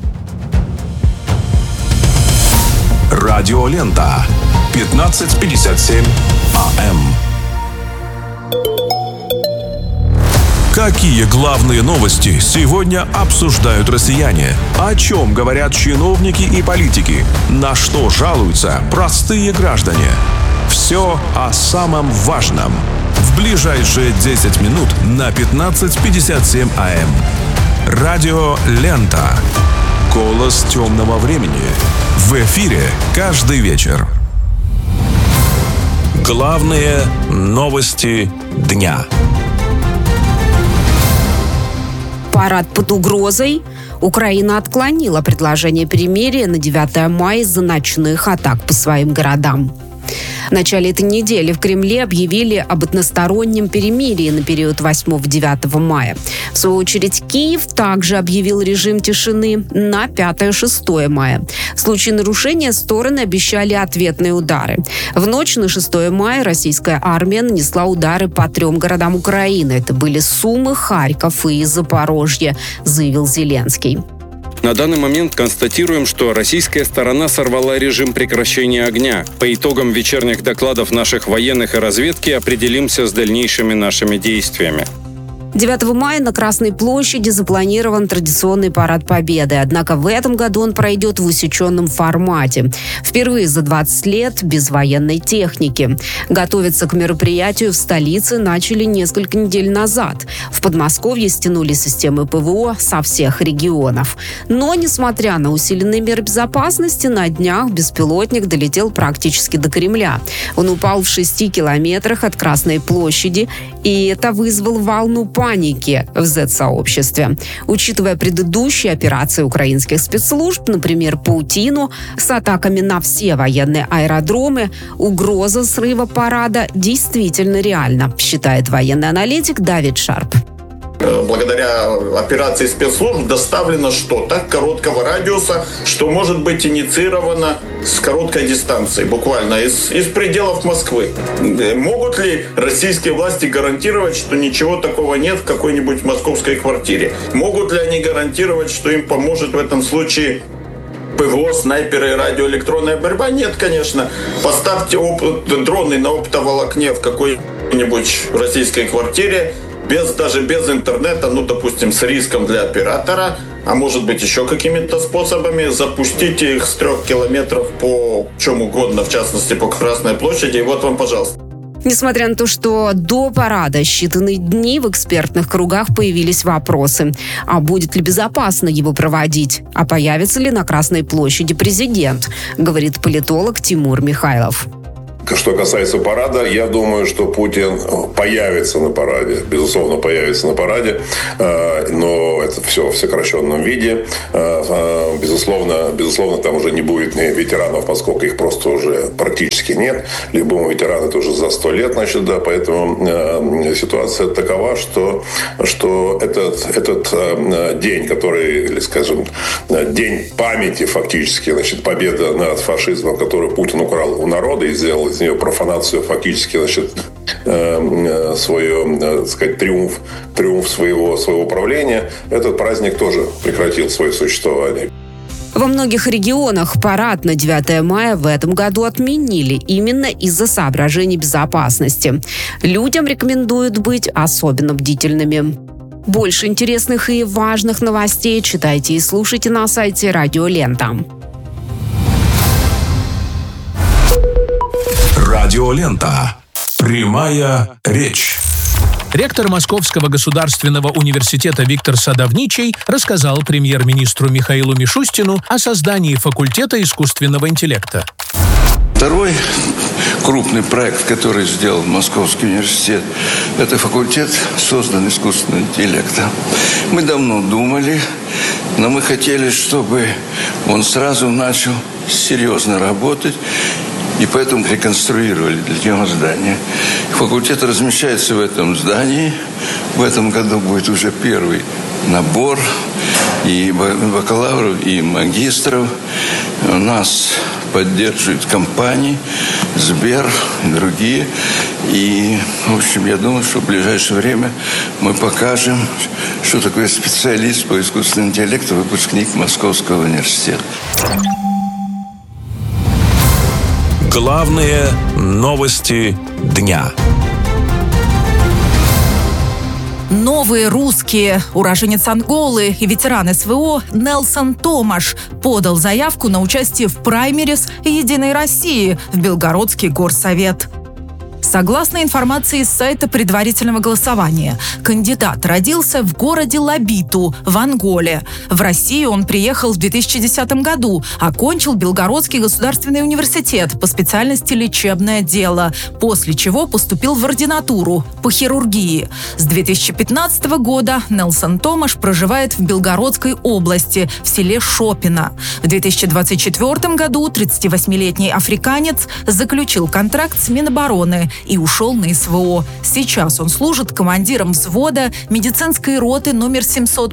Радиолента. 15:57 АМ. Какие главные новости сегодня обсуждают россияне? О чем говорят чиновники и политики? На что жалуются простые граждане? Все о самом важном. В ближайшие 10 минут на 15:57 АМ. Радио Лента. Голос темного времени. В эфире каждый вечер. Главные новости дня. Парад под угрозой. Украина отклонила предложение перемирия на 9 мая из-за ночных атак по своим городам. В начале этой недели в Кремле объявили об одностороннем перемирии на период 8-9 мая. В свою очередь, Киев также объявил режим тишины на 5-6 мая. В случае нарушения стороны обещали ответные удары. В ночь на 6 мая российская армия нанесла удары по 3 городам Украины. Это были Сумы, Харьков и Запорожье, заявил Зеленский. На данный момент констатируем, что российская сторона сорвала режим прекращения огня. По итогам вечерних докладов наших военных и разведки определимся с дальнейшими нашими действиями. 9 мая на Красной площади запланирован традиционный парад Победы. Однако в этом году он пройдет в усеченном формате. Впервые за 20 лет без военной техники. Готовиться к мероприятию в столице начали несколько недель назад. В Подмосковье стянули системы ПВО со всех регионов. Но, несмотря на усиленные меры безопасности, на днях беспилотник долетел практически до Кремля. Он упал в 6 километрах от Красной площади, и это вызвало волну паники в Z-сообществе. Учитывая предыдущие операции украинских спецслужб, например, паутину с атаками на все военные аэродромы, угроза срыва парада действительно реальна, считает военный аналитик Давид Шарп. Благодаря операции спецслужб доставлено что-то короткого радиуса, что может быть инициировано с короткой дистанции, буквально из пределов Москвы. Могут ли российские власти гарантировать, что ничего такого нет в какой-нибудь московской квартире? Могут ли они гарантировать, что им поможет в этом случае ПВО, снайперы и радиоэлектронная борьба? Нет, конечно. Поставьте дроны на оптоволокне в какой-нибудь российской квартире, даже без интернета, допустим, с риском для оператора, а может быть еще какими-то способами, запустите их с 3 километров по чем угодно, в частности по Красной площади, и вот вам, пожалуйста. Несмотря на то, что до парада считанные дни, в экспертных кругах появились вопросы. А будет ли безопасно его проводить? А появится ли на Красной площади президент? Говорит политолог Тимур Михайлов. Что касается парада, я думаю, что Путин появится на параде. Безусловно, появится на параде. Но это все в сокращенном виде. Безусловно, там уже не будет ветеранов, поскольку их просто уже практически нет. Любому ветерану это уже за 100 лет, значит, да. Поэтому ситуация такова, что этот день, который, или, скажем, день памяти фактически, значит, победа над фашизмом, которую Путин украл у народа и сделал из нее профанацию, фактически, значит, свой, так сказать, триумф своего правления, этот праздник тоже прекратил свое существование. Во многих регионах парад на 9 мая в этом году отменили именно из-за соображений безопасности. Людям рекомендуют быть особенно бдительными. Больше интересных и важных новостей читайте и слушайте на сайте Радио Лента. Радио Лента. Прямая речь. Ректор Московского государственного университета Виктор Садовничий рассказал премьер-министру Михаилу Мишустину о создании факультета искусственного интеллекта. Второй крупный проект, который сделал Московский университет, это факультет создан искусственного интеллекта. Мы давно думали, но мы хотели, чтобы он сразу начал серьезно работать. И поэтому реконструировали для него здание. Факультет размещается в этом здании. В этом году будет уже первый набор и бакалавров, и магистров. Нас поддерживают компании, Сбер и другие. И, в общем, я думаю, что в ближайшее время мы покажем, что такое специалист по искусственному интеллекту, выпускник Московского университета. Главные новости дня. Новые русские. Уроженец Анголы и ветеран СВО Нелсон Томаш подал заявку на участие в праймерис «Единой России» в Белгородский горсовет. Согласно информации с сайта предварительного голосования, кандидат родился в городе Лабиту в Анголе. В Россию он приехал в 2010 году, окончил Белгородский государственный университет по специальности лечебное дело, после чего поступил в ординатуру по хирургии. С 2015 года Нелсон Томаш проживает в Белгородской области, в селе Шопино. В 2024 году 38-летний африканец заключил контракт с Минобороны и ушел на СВО. Сейчас он служит командиром взвода медицинской роты номер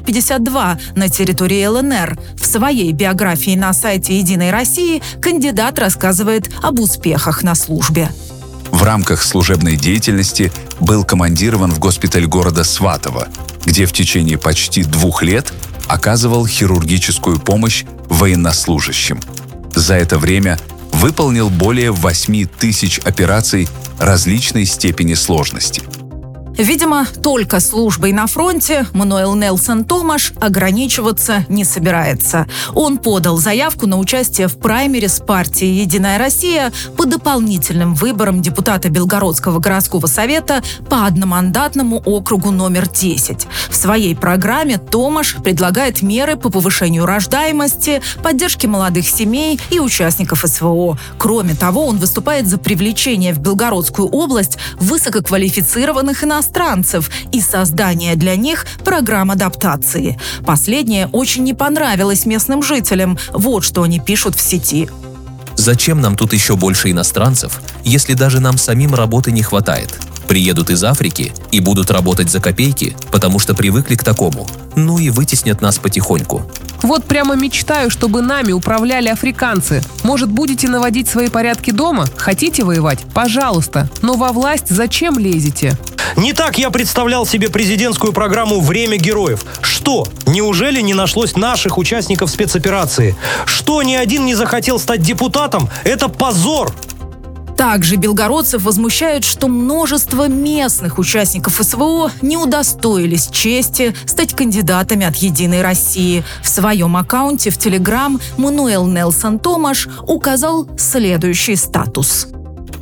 752 на территории ЛНР. В своей биографии на сайте «Единой России» кандидат рассказывает об успехах на службе. В рамках служебной деятельности был командирован в госпиталь города Сватово, где в течение почти 2 лет оказывал хирургическую помощь военнослужащим. За это время выполнил более 8 тысяч операций различной степени сложности. Видимо, только службой на фронте Мануэл Нелсон Томаш ограничиваться не собирается. Он подал заявку на участие в праймерис партии «Единая Россия» по дополнительным выборам депутата Белгородского городского совета по одномандатному округу номер 10. В своей программе Томаш предлагает меры по повышению рождаемости, поддержке молодых семей и участников СВО. Кроме того, он выступает за привлечение в Белгородскую область высококвалифицированных иностранцев и создание для них программ адаптации. Последнее очень не понравилось местным жителям. Вот что они пишут в сети. Зачем нам тут еще больше иностранцев, если даже нам самим работы не хватает? Приедут из Африки и будут работать за копейки, потому что привыкли к такому. Ну и вытеснят нас потихоньку. Вот прямо мечтаю, чтобы нами управляли африканцы. Может, будете наводить свои порядки дома? Хотите воевать? Пожалуйста. Но во власть зачем лезете? Не так я представлял себе президентскую программу «Время героев». Что? Неужели не нашлось наших участников спецоперации? Что, ни один не захотел стать депутатом? Это позор! Также белгородцев возмущает, что множество местных участников СВО не удостоились чести стать кандидатами от «Единой России». В своем аккаунте в Телеграм Мануэл Нелсон Томаш указал следующий статус.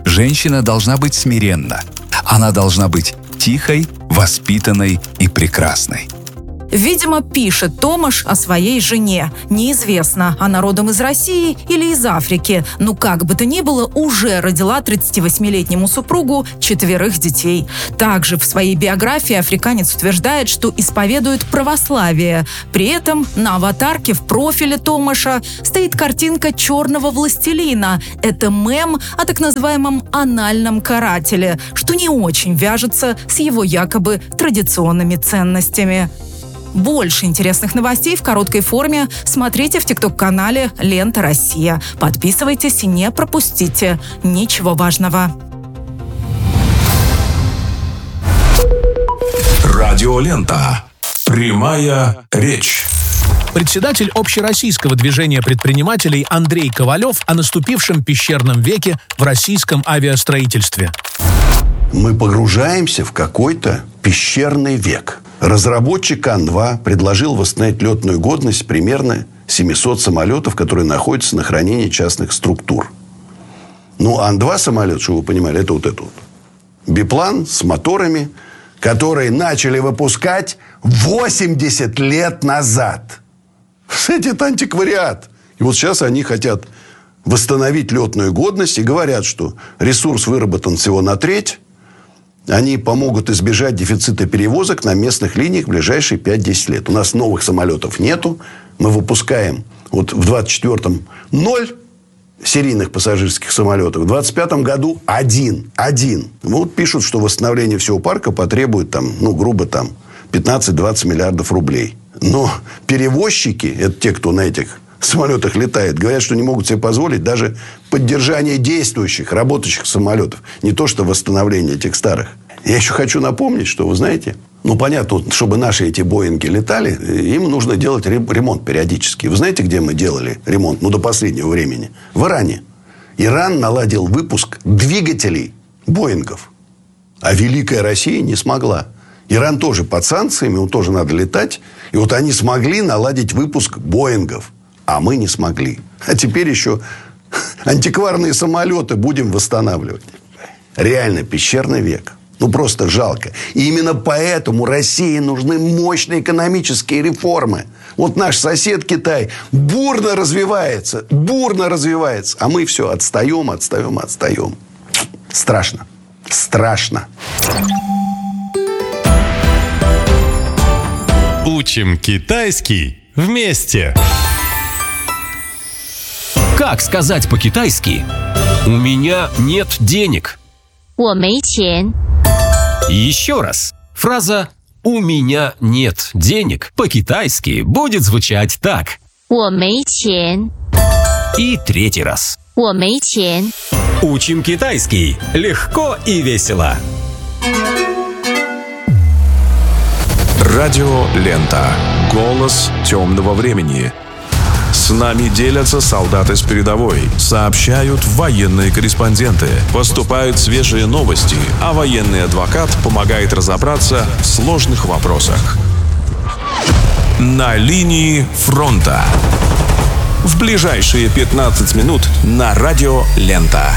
Женщина должна быть смиренна. Она должна быть тихой, воспитанной и прекрасной. Видимо, пишет Томаш о своей жене. Неизвестно, она родом из России или из Африки. Но как бы то ни было, уже родила 38-летнему супругу 4 детей. Также в своей биографии африканец утверждает, что исповедует православие. При этом на аватарке в профиле Томаша стоит картинка черного властелина. Это мем о так называемом анальном карателе, что не очень вяжется с его якобы традиционными ценностями. Больше интересных новостей в короткой форме смотрите в ТикТок-канале «Лента Россия». Подписывайтесь и не пропустите ничего важного. Радиолента. Прямая речь. Председатель общероссийского движения предпринимателей Андрей Ковалев о наступившем пещерном веке в российском авиастроительстве. Мы погружаемся в какой-то пещерный век. Разработчик Ан-2 предложил восстановить летную годность примерно 700 самолетов, которые находятся на хранении частных структур. Ну, Ан-2 самолет, чтобы вы понимали, это вот этот вот. Биплан с моторами, которые начали выпускать 80 лет назад. Кстати, это антиквариат. И вот сейчас они хотят восстановить летную годность и говорят, что ресурс выработан всего на треть. Они помогут избежать дефицита перевозок на местных линиях в ближайшие 5-10 лет. У нас новых самолетов нету. Мы выпускаем вот в 24-м 0 серийных пассажирских самолетов. В 25-м году один. Вот пишут, что восстановление всего парка потребует там, ну, грубо там 15-20 миллиардов рублей. Но перевозчики, это те, кто на этих самолетах летает, говорят, что не могут себе позволить даже поддержание действующих, работающих самолетов. Не то, что восстановление этих старых. Я еще хочу напомнить, что, вы знаете, ну, понятно, чтобы наши эти Боинги летали, им нужно делать ремонт периодически. Вы знаете, где мы делали ремонт? Ну, до последнего времени. В Иране. Иран наладил выпуск двигателей Боингов. А Великая Россия не смогла. Иран тоже под санкциями, ему тоже надо летать. И вот они смогли наладить выпуск Боингов. А мы не смогли. А теперь еще антикварные самолеты будем восстанавливать. Реально пещерный век. Ну, просто жалко. И именно поэтому России нужны мощные экономические реформы. Вот наш сосед Китай бурно развивается. А мы все отстаем. Страшно. Учим китайский вместе. Как сказать по-китайски «У меня нет денег»? 我没钱. Еще раз. Фраза «У меня нет денег» по-китайски будет звучать так. 我没钱. И третий раз. 我没钱. Учим китайский легко и весело. Радиолента. Голос темного времени. С нами делятся солдаты с передовой, сообщают военные корреспонденты, поступают свежие новости, а военный адвокат помогает разобраться в сложных вопросах. На линии фронта. В ближайшие 15 минут на Радио Лента.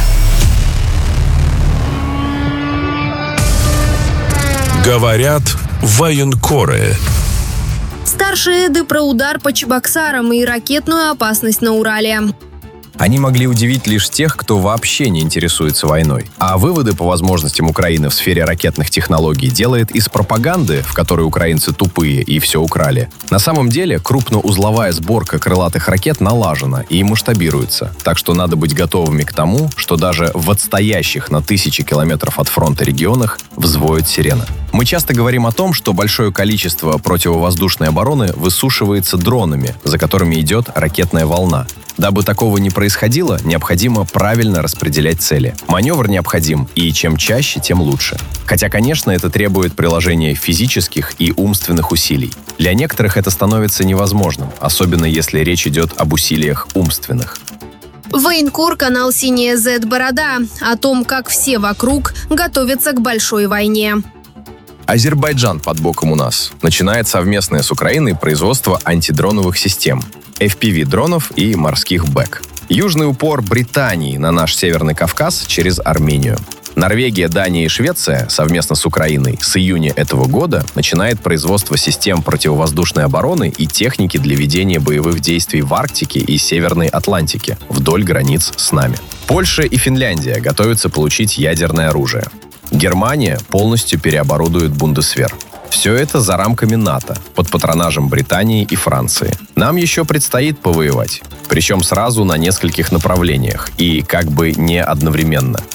Говорят военкоры. Старшие эды про удар по Чебоксарам и ракетную опасность на Урале. Они могли удивить лишь тех, кто вообще не интересуется войной. А выводы по возможностям Украины в сфере ракетных технологий делает из пропаганды, в которой украинцы тупые и все украли. На самом деле, крупноузловая сборка крылатых ракет налажена и масштабируется. Так что надо быть готовыми к тому, что даже в отстоящих на тысячи километров от фронта регионах взвоет сирена. Мы часто говорим о том, что большое количество противовоздушной обороны высушивается дронами, за которыми идет ракетная волна. Дабы такого не происходило, необходимо правильно распределять цели. Маневр необходим, и чем чаще, тем лучше. Хотя, конечно, это требует приложения физических и умственных усилий. Для некоторых это становится невозможным, особенно если речь идет об усилиях умственных. Военкор, канал «Синяя Z-борода» о том, как все вокруг готовятся к большой войне. Азербайджан под боком у нас. Начинает совместное с Украиной производство антидроновых систем, FPV-дронов и морских БЭК. Южный упор Британии на наш Северный Кавказ через Армению. Норвегия, Дания и Швеция совместно с Украиной с июня этого года начинает производство систем противовоздушной обороны и техники для ведения боевых действий в Арктике и Северной Атлантике вдоль границ с нами. Польша и Финляндия готовятся получить ядерное оружие. Германия полностью переоборудует Бундесвер. Все это за рамками НАТО, под патронажем Британии и Франции. Нам еще предстоит повоевать, причем сразу на нескольких направлениях и как бы не одновременно.